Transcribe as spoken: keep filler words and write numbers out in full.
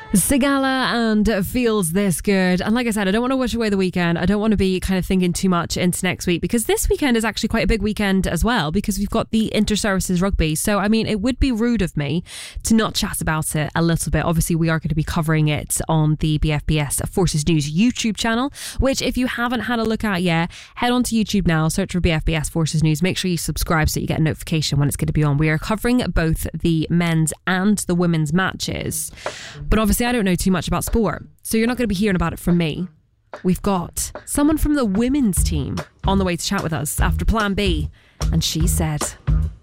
Sigala and Feels This Good. And like I said, I don't want to wish away the weekend. I don't want to be kind of thinking too much into next week, because this weekend is actually quite a big weekend as well, because we've got the Inter-Services Rugby. So, I mean, it would be rude of me to not chat about it a little bit. Obviously, we are going to be covering it on the B F B S Forces News YouTube channel, which if you haven't had a look at yet, head on to YouTube now, search for B F B S Forces News. Make sure you subscribe so you get a notification when it's going to be on. We are covering both the men's and the women's matches. But obviously, I don't know too much about sport, so you're not going to be hearing about it from me. We've got someone from the women's team on the way to chat with us after Plan B, and she said...